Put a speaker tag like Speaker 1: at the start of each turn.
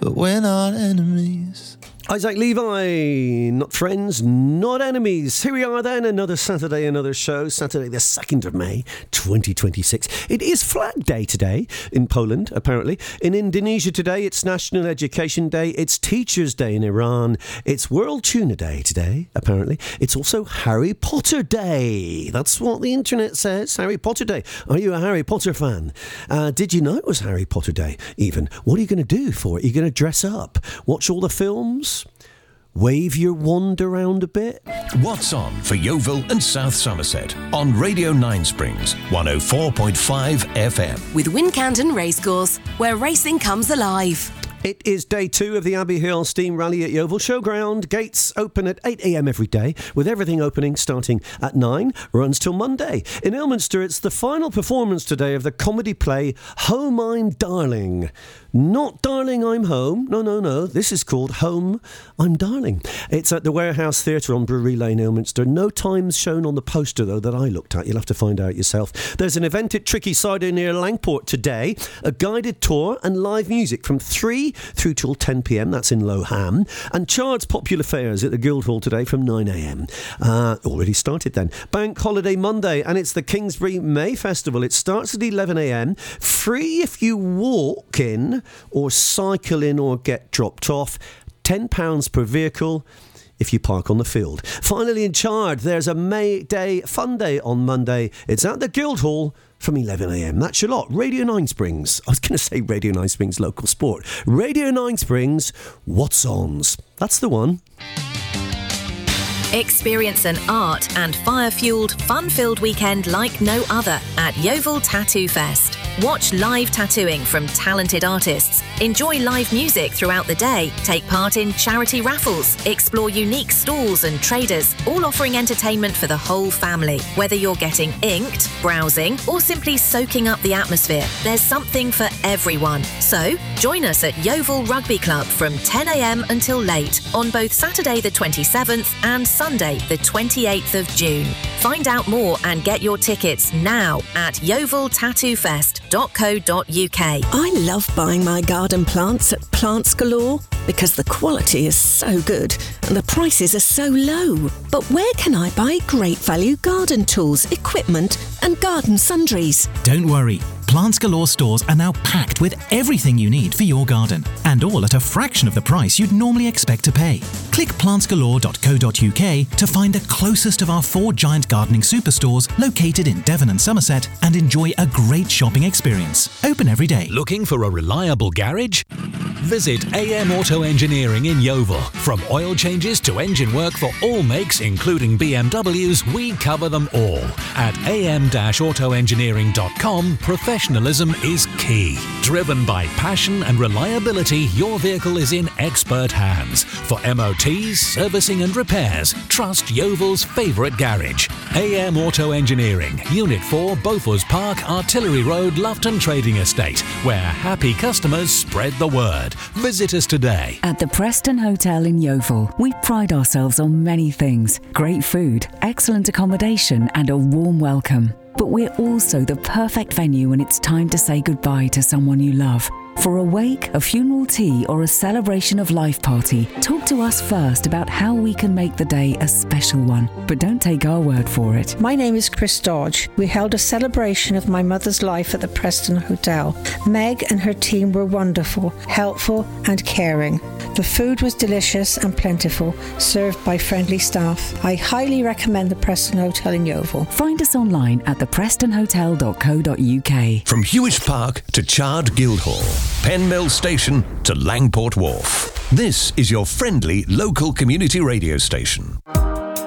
Speaker 1: but we're not enemies.
Speaker 2: Isaac Levi, not friends, not enemies. Here we are then, another Saturday, another show. Saturday the 2nd of May, 2026. It is Flag Day today in Poland, apparently. In Indonesia today, it's National Education Day. It's Teachers' Day in Iran. It's World Tuna Day today, apparently. It's also Harry Potter Day. That's what the internet says, Harry Potter Day. Are you a Harry Potter fan? Did you know it was Harry Potter Day, even? What are you going to do for it? Are you going to dress up? Watch all the films? Wave your wand around a bit?
Speaker 3: What's on for Yeovil and South Somerset on Radio 9 Springs 104.5 FM.
Speaker 4: With Wincanton Racecourse, where racing comes alive.
Speaker 2: It is day 2 of the Abbey Hill Steam Rally at Yeovil Showground. Gates open at 8 a.m. every day, with everything opening starting at 9, runs till Monday. In Ilminster, it's the final performance today of the comedy play Home I'm Darling. Not Darling I'm Home. No. This is called Home I'm Darling. It's at the Warehouse Theatre on Brewery Lane, Ilminster. No times shown on the poster, though, that I looked at. You'll have to find out yourself. There's an event at Tricky Cider near Langport today, a guided tour and live music from 3 through till 10 p.m. That's in Lowham. And Chard's Popular Fairs at the Guildhall today from 9 a.m. Already started then. Bank Holiday Monday, and it's the Kingsbury May Festival. It starts at 11 a.m. Free if you walk in or cycle in or get dropped off. £10 per vehicle if you park on the field. Finally in Chard, there's a May Day Fun Day on Monday. It's at the Guildhall from 11 a.m. That's your lot. Radio 9 Springs. I was going to say Radio 9 Springs Local Sport. Radio 9 Springs What's Ons. That's the one.
Speaker 4: Experience an art and fire-fuelled, fun-filled weekend like no other at Yeovil Tattoo Fest. Watch live tattooing from talented artists, enjoy live music throughout the day, take part in charity raffles, explore unique stalls and traders, all offering entertainment for the whole family. Whether you're getting inked, browsing, or simply soaking up the atmosphere, there's something for everyone. So, join us at Yeovil Rugby Club from 10 a.m. until late on both Saturday the 27th and Sunday the 28th of June. Find out more and get your tickets now at yeoviltattoofest.co.uk.
Speaker 5: I love buying my garden plants at Plants Galore because the quality is so good and the prices are so low. But where can I buy great value garden tools, equipment and garden sundries?
Speaker 6: Don't worry. Plants Galore stores are now packed with everything you need for your garden, and all at a fraction of the price you'd normally expect to pay. Click plantsgalore.co.uk to find the closest of our 4 giant gardening superstores located in Devon and Somerset and enjoy a great shopping experience. Open every day.
Speaker 7: Looking for a reliable garage? Visit AM Auto Engineering in Yeovil. From oil changes to engine work for all makes, including BMWs, we cover them all. At am-autoengineering.com, professionalism is key. Driven by passion and reliability, your vehicle is in expert hands. For MOTs, servicing and repairs, trust Yeovil's favourite garage. AM Auto Engineering, Unit 4, Beauforts Park, Artillery Road, Loughton Trading Estate, where happy customers spread the word. Visit us today.
Speaker 8: At the Preston Hotel in Yeovil, we pride ourselves on many things: great food, excellent accommodation and a warm welcome. But we're also the perfect venue when it's time to say goodbye to someone you love. For a wake, a funeral tea or a celebration of life party, talk to us first about how we can make the day a special one. But don't take our word for it.
Speaker 9: My name is Chris Dodge. We held a celebration of my mother's life at the Preston Hotel. Meg and her team were wonderful, helpful and caring. The food was delicious and plentiful, served by friendly staff. I highly recommend the Preston Hotel in Yeovil.
Speaker 8: Find us online at theprestonhotel.co.uk.
Speaker 3: From Hewish Park to Chard Guildhall, Penmill Station to Langport Wharf. This is your friendly local community radio station.